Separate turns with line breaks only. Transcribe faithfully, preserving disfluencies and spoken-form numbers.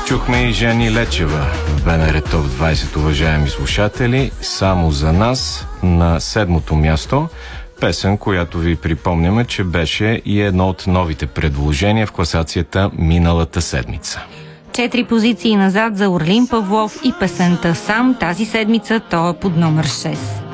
Чухме и Жени Лечева в БНР Топ двайсет, уважаеми слушатели. Само за нас на седмото място. Песен, която ви припомняме, че беше и едно от новите предложения в класацията миналата седмица.
Четири позиции назад за Орлин Павлов и песента "Сам" тази седмица той е под номер шест.